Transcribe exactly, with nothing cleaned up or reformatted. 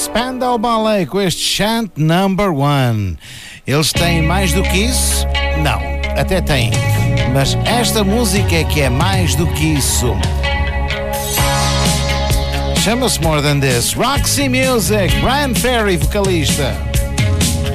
Spandau Ballet com este Chant Number One. Eles têm mais do que isso? Não, até têm. Mas esta música é que é mais do que isso. Chama-se More Than This. Roxy Music, Brian Ferry, vocalista.